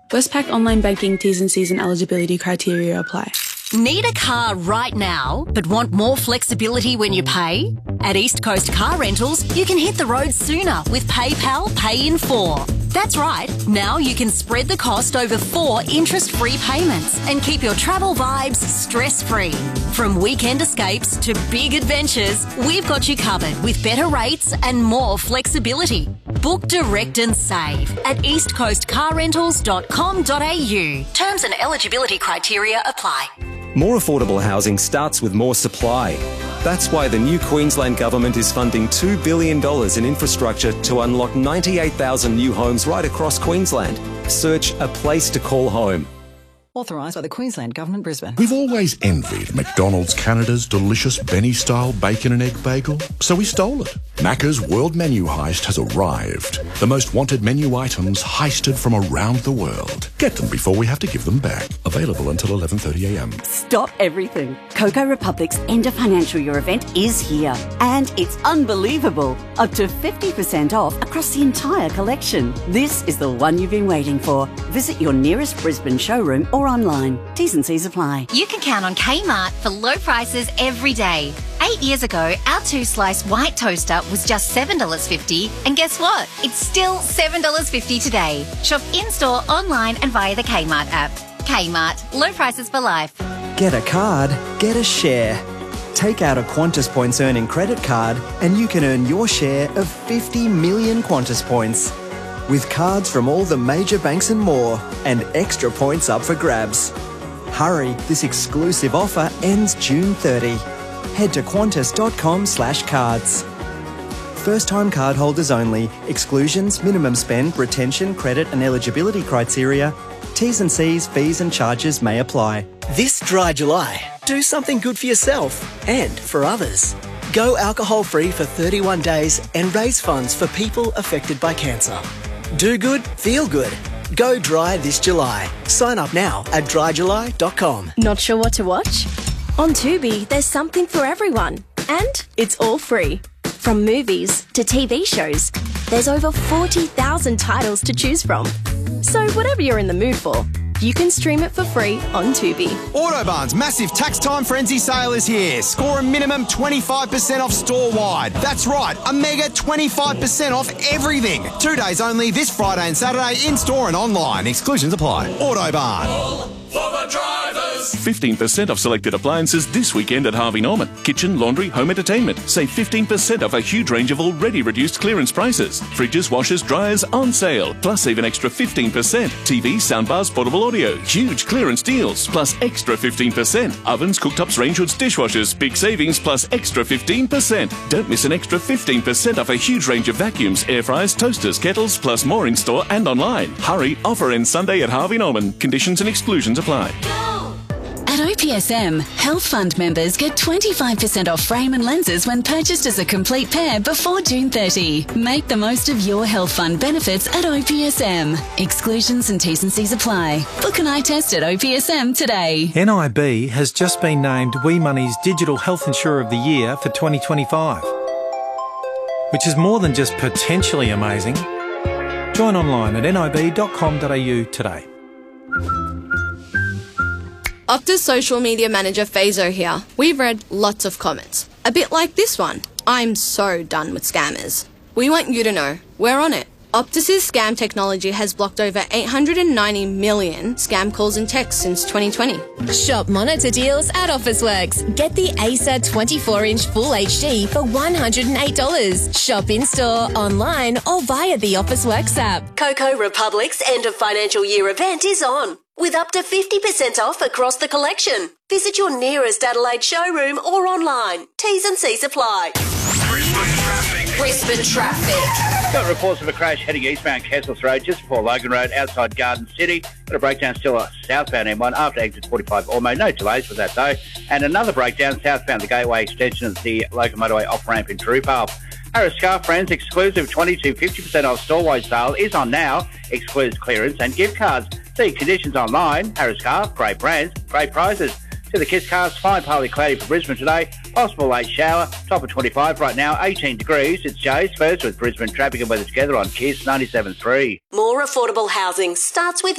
Westpac Online Banking T's and C's and eligibility criteria apply. Need a car right now, but want more flexibility when you pay? At East Coast Car Rentals, you can hit the road sooner with PayPal Pay in 4. That's right, now you can spread the cost over 4 interest-free payments and keep your travel vibes stress-free. From weekend escapes to big adventures, we've got you covered with better rates and more flexibility. Book direct and save at eastcoastcarrentals.com.au. Terms and eligibility criteria apply. More affordable housing starts with more supply. That's why the new Queensland Government is funding $2 billion in infrastructure to unlock 98,000 new homes right across Queensland. Search A Place to Call Home. Authorised by the Queensland Government, Brisbane. We've always envied McDonald's Canada's delicious Benny-style bacon and egg bagel, so we stole it. Macca's World Menu Heist has arrived. The most wanted menu items heisted from around the world. Get them before we have to give them back. Available until 11:30 a.m. Stop everything. Cocoa Republic's end of financial year event is here. And it's unbelievable. Up to 50% off across the entire collection. This is the one you've been waiting for. Visit your nearest Brisbane showroom or online. T's and C's apply. You can count on Kmart for low prices every day. 8 years ago, our 2-slice white toaster was just $7.50, and guess what? It's still $7.50 today. Shop in-store, online and via the Kmart app. Kmart, low prices for life. Get a card, get a share. Take out a Qantas Points earning credit card and you can earn your share of 50 million Qantas points. With cards from all the major banks and more, and extra points up for grabs. Hurry, this exclusive offer ends June 30. Head to qantas.com/cards. First-time cardholders only. Exclusions, minimum spend, retention, credit and eligibility criteria. T's and C's, fees and charges may apply. This dry July, do something good for yourself and for others. Go alcohol-free for 31 days and raise funds for people affected by cancer. Do good, feel good. Go dry this July. Sign up now at dryjuly.com. Not sure what to watch? On Tubi, there's something for everyone. And it's all free. From movies to TV shows, there's over 40,000 titles to choose from. So whatever you're in the mood for, you can stream it for free on Tubi. Autobarn's massive tax time frenzy sale is here. Score a minimum 25% off store-wide. That's right, a mega 25% off everything. 2 days only this Friday and Saturday in-store and online. Exclusions apply. Autobarn. All for the drivers. 15% off selected appliances this weekend at Harvey Norman. Kitchen, laundry, home entertainment. Save 15% off a huge range of already reduced clearance prices. Fridges, washers, dryers on sale. Plus save an extra 15%. TVs, soundbars, portable audio. Huge clearance deals. Plus extra 15%. Ovens, cooktops, range hoods, dishwashers. Big savings plus extra 15%. Don't miss an extra 15% off a huge range of vacuums, air fryers, toasters, kettles, plus more in store and online. Hurry, offer ends Sunday at Harvey Norman. Conditions and exclusions apply. At OPSM, Health Fund members get 25% off frame and lenses when purchased as a complete pair before June 30. Make the most of your Health Fund benefits at OPSM. Exclusions and T's and C's apply. Book an eye test at OPSM today. NIB has just been named WeMoney's Digital Health Insurer of the Year for 2025, which is more than just potentially amazing. Join online at nib.com.au today. Optus social media manager Fazo here. We've read lots of comments. A bit like this one. I'm so done with scammers. We want you to know, we're on it. Optus's scam technology has blocked over 890 million scam calls and texts since 2020. Shop monitor deals at Officeworks. Get the Acer 24-inch Full HD for $108. Shop in-store, online or via the Officeworks app. Cocoa Republic's end of financial year event is on, with up to 50% off across the collection. Visit your nearest Adelaide showroom or online. T's and C's apply. Brisbane traffic. Got reports of a crash heading eastbound Kessels Road just before Logan Road outside Garden City. Got a breakdown still southbound M1 after exit 45 Ormo. No delays with that though. And another breakdown southbound the Gateway extension of the local motorway off-ramp in Troopale. Harris Scarf Friends exclusive 22 50% off store-wide sale is on now. Excludes clearance and gift cards. See conditions online. Harris Scarf, great brands, great prices. To the Kiss Cars, fine partly cloudy for Brisbane today. Possible late shower. Top of 25 right now, 18 degrees. It's Jay's first with Brisbane traffic and weather together on Kiss 97.3. More affordable housing starts with